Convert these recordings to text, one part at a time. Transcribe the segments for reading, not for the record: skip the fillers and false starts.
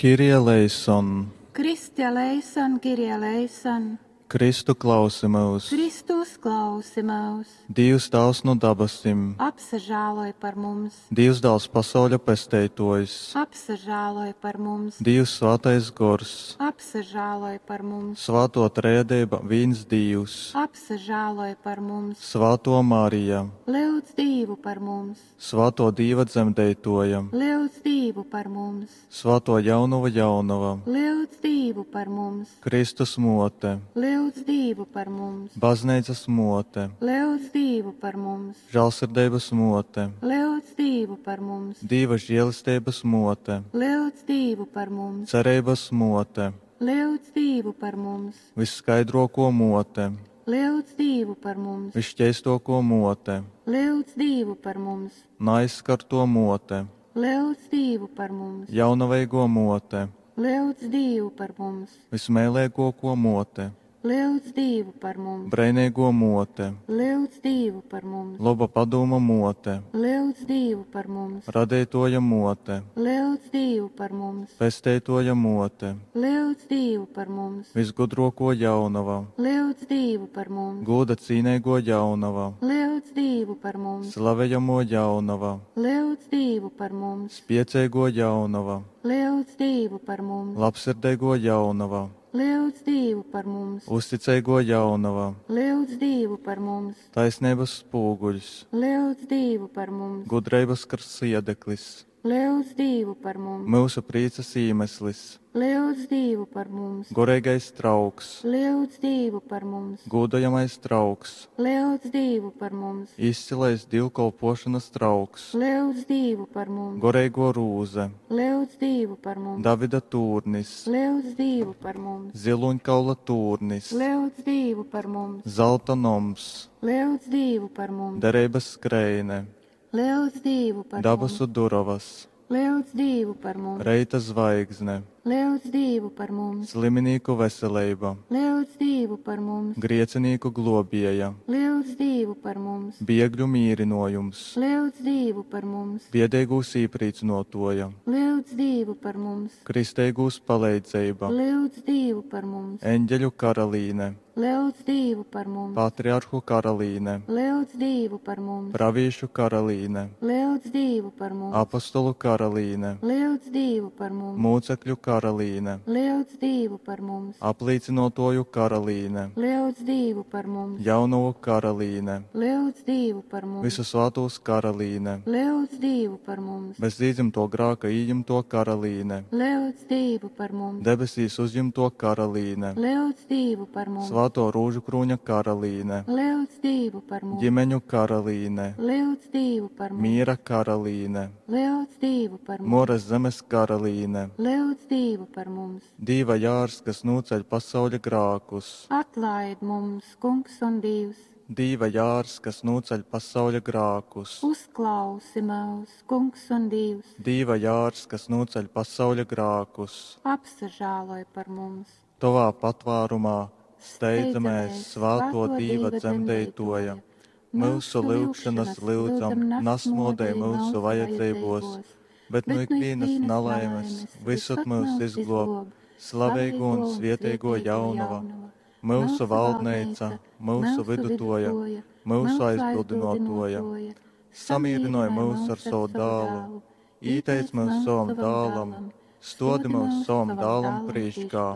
Kyrie eleison, Kriste eleison, Kyrie eleison, Kristu klausi mūs, Kristus klausi mūs, Dievs Tēvs no dabasim, apsažāloj par mums, Dievs Dēls pasauļa pesteitojs, apsažāloj par mums, Dievs Svētais Gors, apsažāloj par mums, Svēto trēdība viens Dievs, apsažāloj par mums, Svēto Marija, lūdz Dievu par mums, Svēto Dieva dzemdeitoja, lūdz Dievu par mums, Svēto Jaunava, lūdz Dievu par mums, Kristus mote, lūdz Dievu par mums, baznīcas mote, lūdz Dievu par mums, žēlsirdības mote, lūdz Dievu par mums, Dieva žēlistības mote, lūdz Dievu par mums, cerības mote, lūdz Dievu par mums, visskaidroko mote, lūdz Dievu par mums, visšķēstoko mote, lūdz Dievu par mums, naizskarto mote, lūdz Dievu par mums, jaunaveigo mote, lūdz Dievu par mums, vismēlēgoko mote, lūdz Dievu par mums, breinīgo mote, lūdz Dievu par mums, laba padoma mote, lūdz Dievu par mums, radētoja mote, lūdz Dievu par mums, pestētoja mote, lūdz Dievu par mums, visgudroko jaunava, lūdz Dievu par mums, goda cīnēgo jaunava, lūdz Dievu par mums, slavējamo jaunava, lūdz Dievu par mums, spiecēgo jaunava, lūdz Dievu par mums, labsirdēgo jaunava, lūdz Dievu par mums, uzticēgo jaunava, lūdz Dievu par mums, taisnības spūguļs, lūdz Dievu par mums, gudrības krasiedeklis, lūdz Dievu par mums, mūsu prīcas iemeslis, lūdz Dievu par mums, gorīgais trauks, lūdz Dievu par mums, gūdojamais trauks, lūdz Dievu par mums, izcilais divkalpošanas trauks, lūdz Dievu par mums, gorīgo rūze, lūdz Dievu par mums, Davida tūrnis, lūdz Dievu par mums, ziluņkaula tūrnis, lūdz Dievu par mums, zelta noms, lūdz Dievu par mums, derības skrējne, lūdz Dievu par mums, dabasu durovas, lūdz Dievu par mums, reita zvaigzne, lūdz Dievu par mums, sliminīku veselība, lūdz Dievu par mums, griecinīku globieja, lūdz Dievu par mums, biegļu mīrinojums, lūdz Dievu par mums, biedēgūs īprīcinotoja, lūdz Dievu par mums, kristēgūs palīdzība, lūdz Dievu par mums, eņģeļu karalīne, lūdz Dievu par mums, patriarhu karalīne, lūdz Dievu par mums, praviešu karalīne, lūdz Dievu par mums, apostolu karalīne, lūdz Dievu par mums, mūcekļu karalīne, lūdz Dievu par mums, apliecinotoju karalīne, lūdz Dievu par mums, jauno karalīne, lūdz Dievu par mums, visu svētos karalīne, lūdz Dievu par mums, bez īdzimto grāka īņemto karalīne, lūdz Dievu par mums, debesīs uzņemto karalīne, lūdz Dievu par mums, svēto rūžu krūņa karalīne, lūdz Dievu par mums, ģimeņu karalīne, lūdz Dievu par mums, miera karalīne, lūdz Dievu par mums, moras zemes karalīne, lūdz Dievu par mums, Dieva jārs, kas nūceļ pasauļa grākus, atlaid mums, Kungs un Dievs, Dieva jārs, kas nūceļ pasauļa grākus, uzklausi mūs, Kungs un Dievs, Dieva jārs, kas nūceļ pasauļa grākus, apsažāloj par mums, tavā patvārumā steidzamies svēto Dieva dzemdeitoja, mūsu lūgšanas lūdzam, nasmodē mūsu vajadzībos, bet no ikvienas nelaimes visur mūs izglob, slavīgo un svētīgo jaunava, mūsu valdnīca, mūsu vidutoja, mūsu aizbildinotoja, samierinoja mūs ar savu dālu, īteic mūs savam dālam, stodi mūs savam dālam prīškā,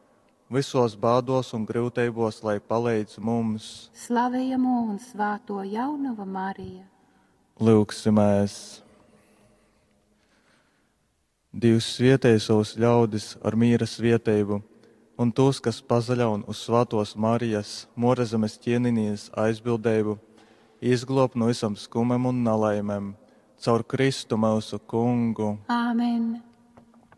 visos bādos un grūtībos, lai palīdz mums. Slavējamo un svāto jaunava Marija. Lūksimies! Dievs svietēja savus ļaudis ar mīra svietību, un tos, kas pazaļaun uz svātos Marijas, Morezemes ķieninīs aizbildējumu, izglob no visam skumam un nelaimēm, caur Kristu mūsu Kungu. Āmen!